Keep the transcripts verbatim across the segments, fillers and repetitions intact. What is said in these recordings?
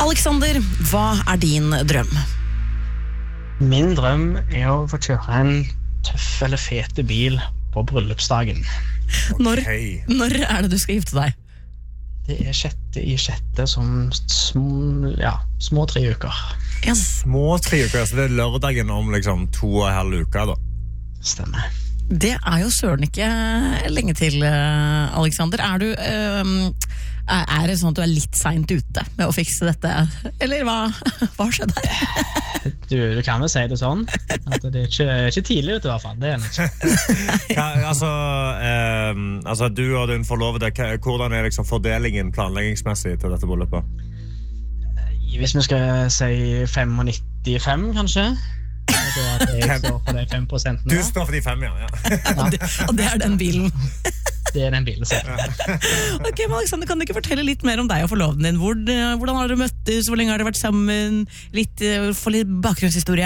Alexander, hva er din drøm? Min drøm er å få kjøre en tøff eller fete bil på bryllupsdagen. Når, når er det du skal gifte deg? Det er sjette i sjette som små, ja, små tre uker. Ja. Små tre uker, så det er lørdagen om liksom to og en halv uke da. Stemmer. Det er jo søren ikke lenge til, Alexander. Er du... Um Er det sånn at du er litt sent ute med å fikse dette? Eller hva, hva skjedde her? Du, du kan jo si det sånn at det er ikke, ikke tidlig ute i hvert fall. Det er det ikke. Hva, altså, eh, altså, du og din forlovede, hvordan er liksom fordelingen planleggingsmessig til dette bryllupet? Hvis vi skal si nittifem kanskje, så at jeg står for de fem prosentene. Du står for de fem, ja. ja. og, det, og det er den bilen. Det er den bilen selv. Ok, men Alexander, kan du ikke fortelle litt mer om deg og forloveden din? Hvor, hvordan har dere møttes? Hvor lenge har dere vært sammen? Litt, for litt bakgrunnshistorie.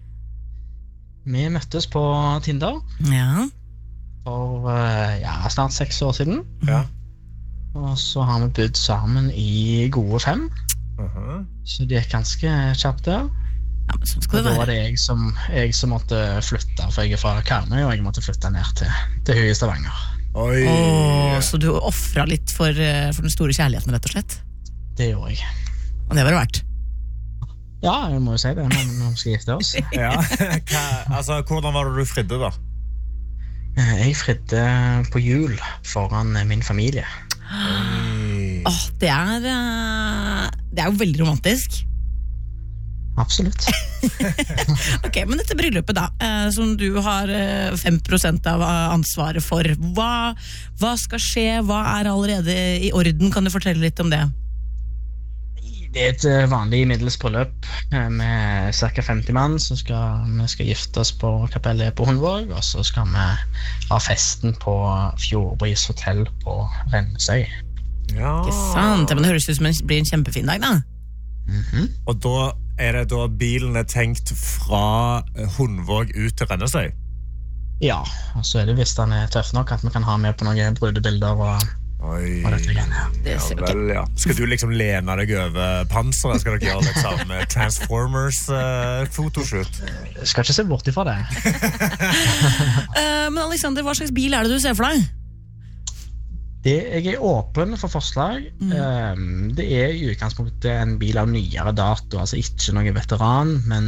Vi møttes på Tinder. Ja. For ja, snart seks år siden. Ja. Og så har vi bodd sammen i gode fem. Uh-huh. Så det gikk ganske kjapt der. Ja, men sånn skal det og da være. var det jeg som, jeg som måtte flytte, for jeg er fra Karmøy, og jeg måtte flytte ned til, til Høye Stavanger. Oi. Åh, så du offret litt for, for den store kjærligheten, rett og slett? Det gjorde jeg. Og det var det verdt? Ja, jeg må jo si det, når vi skal gifte oss. Ja. Hva, altså, hvordan var det du fridde da? Jeg fridde på jul foran min familie. Åh, det er, det er jo veldig romantisk. Absolutt. Ok, men dette bryllupet da, eh, som du har eh, fem prosent av ansvaret for, hva, hva skal skje, hva er allerede i orden? Kan du fortelle litt om det? Det er et vanlig middelsbryllup med cirka femti mann, så skal vi skal gifte oss på kapellet på Hundvåg, og så skal vi ha festen på Fjordbris hotell på Rennesøy. Ja. Ikke sant? Men det høres ut som det blir en kjempefin dag da. Mhm. Og da er det da bilen er tenkt fra Hundvåg ut til Rennesøy? Ja, og så er det hvis den er tøff nok at vi kan ha med på noen brudebilder og, Oi. og dette greiene her. Det Ja, ser vel, ja. Skal du liksom lene deg over panseret? Skal dere gjøre liksom Transformers uh, fotoshoot? Jeg skal ikke se bort ifra det. Eh, Men Alexander, hva slags bil er det du ser for deg? det. Jeg er åpen for forslag. Mm. Um, det er i utgangspunktet en bil av nyere dato, altså ikke noen veteran, men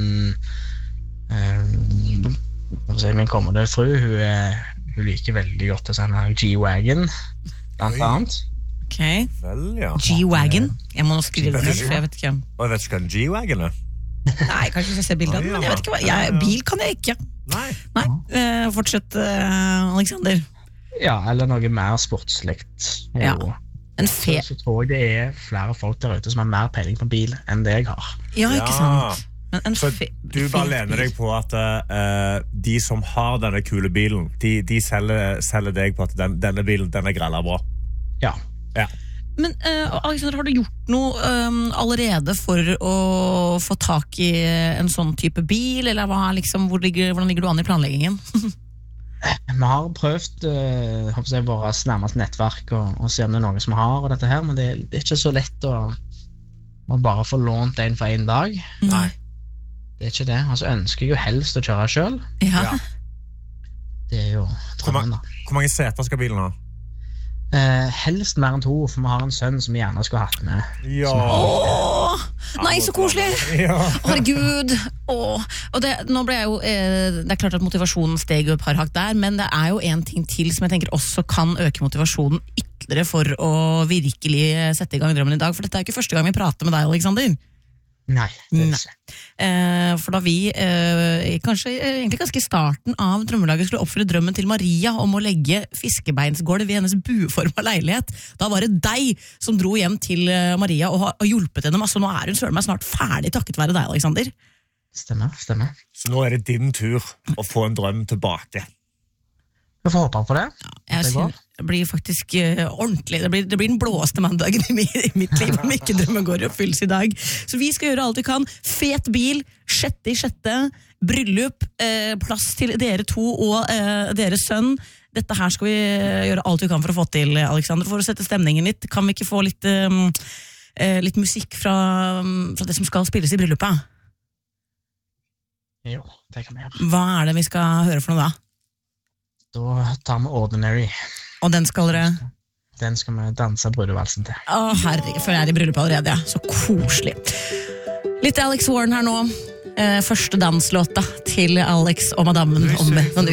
um, si, min kommende fru, hun, er, hun liker veldig godt til sånn her G-Wagon, blant Oi. annet. Ok, Vel, ja. G-Wagon. Jeg må nå skrive det, G-Wagon. for jeg vet ikke. Og jeg vet ikke hva en G-Wagon er. Nei, kanskje jeg skal se bildet, Oi, ja. men jeg vet ikke hva. Jeg, bil kan jeg ikke. Nei. Nei, eh, fortsett, eh, Alexander. Ja, eller noe mer sportslikt. Ja. Jo. En Så, fe... så tror jeg det er flere folk der ute som har mer peiling på bil enn det jeg har. Ja, ikke sant? Men en Så fe... du bare fet lener bil. deg på at uh, de som har denne kule bilen, de, de selger, selger deg på at den, denne bilen, den er grella bra. Ja. Ja. Men uh, Alexander, har du gjort noe um, allerede for å få tak i en sånn type bil, eller hva, liksom, hvor ligger, hvordan ligger du an i planleggingen? Vi har prøvd uh, håper jeg, vårt nærmeste nettverk og, og se om det er noe som har og dette her, men det, det er ikke så lett å, å bare få lånt en for en dag. Nei. Det er ikke det. Og så ønsker jeg jo helst å kjøre selv. Ja. Ja. Det er jo drømmen da. Hvor mange seter skal bilen ha? Eh, helst mer enn to, for vi har en sønn som vi gjerne skulle hatt med. Ja. Åh, nei, så koselig! Ja. Herregud. Åh. Og det, nå ble jeg jo, eh, det er klart at motivasjonen steg jo et par hakk der, men det er jo en ting til som jeg tenker også kan øke motivasjonen ytterligere for å virkelig sette i gang drømmen i dag, for dette er jo ikke første gang vi prater med deg, Alexander. Nei, det er Nei. ikke. Eh, for da vi, eh, kanskje eh, egentlig ganske i starten av drømmelaget skulle oppfylle drømmen til Maria om å legge fiskebeinsgulv i hennes bueforma leilighet, da var det deg som dro hjem til eh, Maria og har og hjulpet henne masse. Nå er hun søren meg snart ferdig takket være deg, Alexander. Stemmer, stemmer. Så nå er det din tur å få en drøm tilbake. Vi får håpe på det. Jeg Det går. synes det blir faktisk eh, ordentlig. Det blir, det blir den blåeste mandagen i, mi, i mitt liv om ikke drømmen går i oppfyllelse i dag. Så vi skal gjøre alt vi kan. Fet bil, sjette i sjette, bryllup, eh, plass til dere to og eh, deres sønn. Dette her skal vi gjøre alt vi kan for å få til, Alexander. For å sette stemningen litt, kan vi ikke få litt... Eh, eh, litt musikk fra, fra det som skal spilles i bryllupet? Jo, det kan vi gjøre. Hva er det vi skal høre for noe da? Da tar vi Ordinary. Og den skal dere... Den skal vi danse brudevalsen til. Å herregud, for jeg er i bryllupet allerede, ja. Så koselig. Litt Alex Warren her nå. Eh, første danslåta til Alex og madammen om